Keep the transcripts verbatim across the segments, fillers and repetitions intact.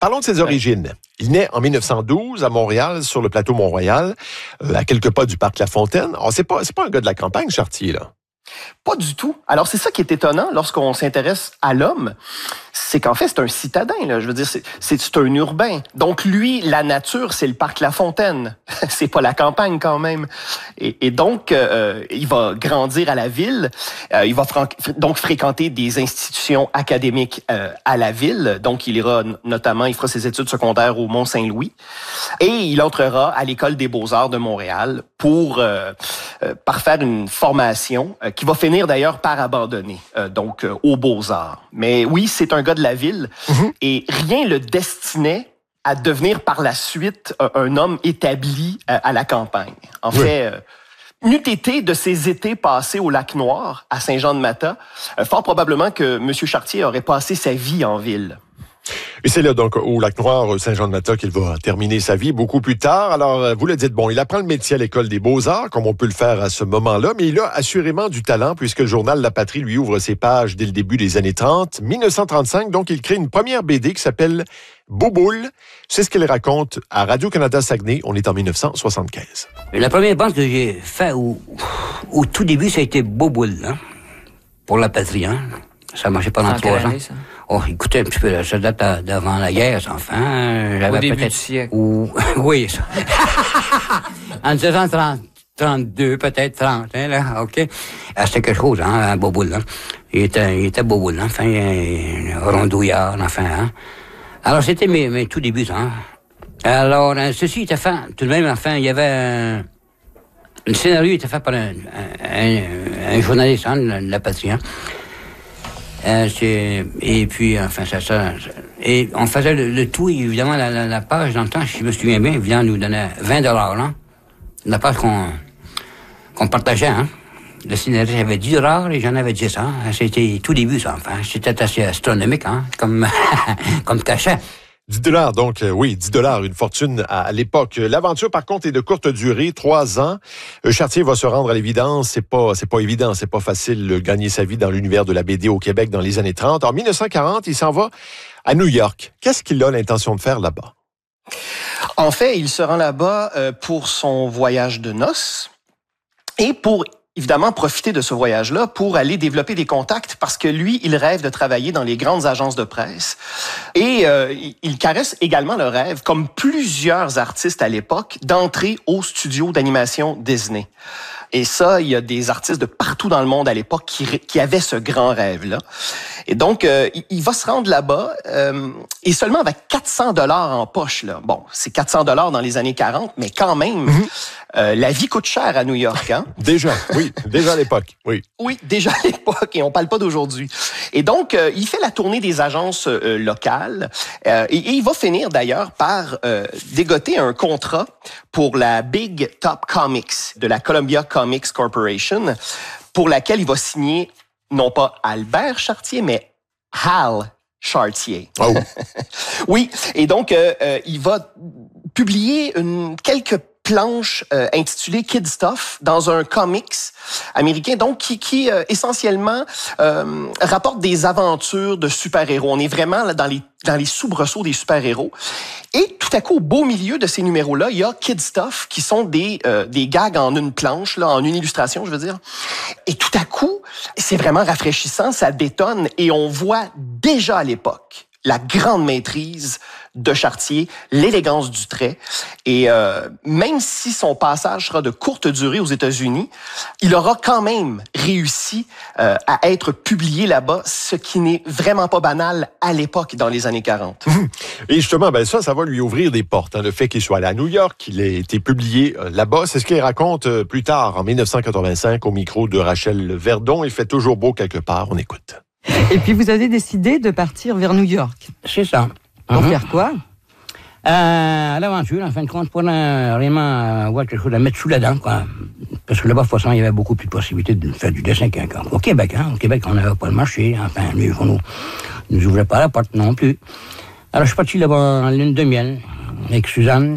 Parlons de ses origines. Il naît en mille neuf cent douze à Montréal, sur le plateau Mont-Royal, euh, à quelques pas du parc La Fontaine. Alors, c'est pas, c'est pas un gars de la campagne, Chartier, là. Pas du tout. Alors, c'est ça qui est étonnant lorsqu'on s'intéresse à l'homme, c'est qu'en fait, c'est un citadin, là. Je veux dire, c'est, c'est, c'est un urbain. Donc, lui, la nature, c'est le parc La Fontaine. C'est pas la campagne, quand même. Et, et donc, euh, il va grandir à la ville. Euh, il va fran- donc fréquenter des institutions académiques euh, à la ville. Donc, il ira notamment, il fera ses études secondaires au Mont-Saint-Louis. Et il entrera à l'École des Beaux-Arts de Montréal pour euh, euh, parfaire une formation euh, qui va finir d'ailleurs par abandonner, euh, donc euh, aux Beaux-Arts. Mais oui, c'est un gars de la ville mm-hmm. et rien le destinait à devenir par la suite euh, un homme établi euh, à la campagne. En oui. fait, euh, n'eût été de ces étés passés au Lac-Noir, à Saint-Jean-de-Matha, euh, fort probablement que M. Chartier aurait passé sa vie en ville. Et c'est là, donc, au Lac-Noir, Saint-Jean-de-Matha, qu'il va terminer sa vie beaucoup plus tard. Alors, vous le dites, bon, il apprend le métier à l'École des Beaux-Arts, comme on peut le faire à ce moment-là, mais il a assurément du talent, puisque le journal La Patrie lui ouvre ses pages dès le début des années trente. dix-neuf cent trente-cinq, donc, il crée une première B D qui s'appelle Bouboule. C'est ce qu'il raconte à Radio-Canada Saguenay. On est en dix-neuf cent soixante-quinze. La première bande que j'ai faite au, au tout début, ça a été Bouboule, hein, pour La Patrie, hein. Ça marchait pendant trois ans. Ça? Oh, écoutez, un petit peu, ça date d'avant la guerre, ça, enfin. J'avais au début peut-être... du siècle. Ou... oui, ça. En dix-neuf cent trente, trente-deux, peut-être trente, hein, là, OK. Ah, c'était quelque chose, hein, un Bouboule, hein. Il était, il était Bouboule, hein, enfin, un rondouillard, enfin, hein. Alors, c'était mes, mes tout débuts, hein. Alors, ceci était fait, tout de même, enfin, il y avait un... Le scénario était fait par un, un, un journaliste, hein, de La Patrie, hein. Euh, c'est, et puis, enfin, ça, ça, ça et on faisait le, le tout, évidemment, la, la, la page, dans le temps, si je me souviens bien, évidemment, nous donnait vingt dollars, là. La page qu'on, qu'on partageait, hein. Le scénariste avait dix dollars et j'en avais dix, hein. C'était tout début, ça, enfin. C'était assez astronomique, hein, comme, comme cachet. dix dollars, donc, euh, oui, dix dollars, une fortune à, à l'époque. L'aventure, par contre, est de courte durée, trois ans. Euh, Chartier va se rendre à l'évidence. C'est pas, c'est pas évident, c'est pas facile de gagner sa vie dans l'univers de la B D au Québec dans les années trente. En dix-neuf cent quarante, il s'en va à New York. Qu'est-ce qu'il a l'intention de faire là-bas? En fait, il se rend là-bas euh, pour son voyage de noces et pour évidemment profiter de ce voyage-là pour aller développer des contacts parce que lui, il rêve de travailler dans les grandes agences de presse et euh, il caresse également le rêve, comme plusieurs artistes à l'époque, d'entrer au studio d'animation Disney. Et ça, il y a des artistes de partout dans le monde à l'époque qui, qui avaient ce grand rêve-là. Et donc, euh, il, il va se rendre là-bas euh, et seulement avec quatre cents dollars en poche. Là. Bon, c'est quatre cents dollars dans les années quarante, mais quand même, mm-hmm. euh, la vie coûte cher à New York. Hein? Déjà, oui, déjà à l'époque, oui. Oui, déjà à l'époque, et on parle pas d'aujourd'hui. Et donc, euh, il fait la tournée des agences euh, locales euh, et, et il va finir d'ailleurs par euh, dégoter un contrat pour la Big Top Comics de la Columbia Comics Corporation, pour laquelle il va signer non pas Albert Chartier, mais Hal Chartier. Oh. Oui, et donc euh, euh, il va publier une, quelques planches euh, intitulées Kid Stuff dans un comics américain, donc qui, qui euh, essentiellement euh, rapporte des aventures de super-héros. On est vraiment là, dans les dans les soubresauts des super-héros. Et tout à coup, au beau milieu de ces numéros-là, il y a Kid Stuff, qui sont des euh, des gags en une planche, là, en une illustration, je veux dire. Et tout à coup, c'est vraiment rafraîchissant, ça détonne, et on voit déjà à l'époque la grande maîtrise de Chartier, l'élégance du trait. Et euh, même si son passage sera de courte durée aux États-Unis, il aura quand même réussi euh, à être publié là-bas, ce qui n'est vraiment pas banal à l'époque, dans les années quarante. Et justement, ben ça, ça va lui ouvrir des portes. Hein, le fait qu'il soit allé à New York, qu'il ait été publié euh, là-bas, c'est ce qu'il raconte euh, plus tard, en dix-neuf cent quatre-vingt-cinq, au micro de Rachel Verdon. Il fait toujours beau quelque part. On écoute. Et puis, vous avez décidé de partir vers New York. C'est ça. Pour mm-hmm. faire quoi? Euh, à l'aventure, en fin de compte, pour euh, vraiment avoir quelque chose à mettre sous la dent, quoi. Parce que là-bas, de toute façon, il y avait beaucoup plus de possibilités de faire du dessin qu'au Québec. Hein. Au Québec, on n'avait pas le marché. Enfin, les journaux ne nous ouvraient pas la porte non plus. Alors, je suis parti là-bas en lune de miel, avec Suzanne.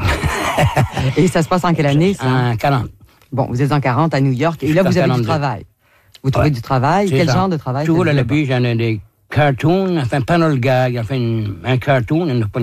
Et ça se passe en quelle année, ça? En quarante. Bon, vous êtes en quarante à New York, et là, vous avez quarante-deux. Du travail. Vous trouvez ouais. du travail? Quel ça. Genre de travail? Toujours à la bille, j'en ai des cartoons, enfin, panel gag, enfin, un cartoon, une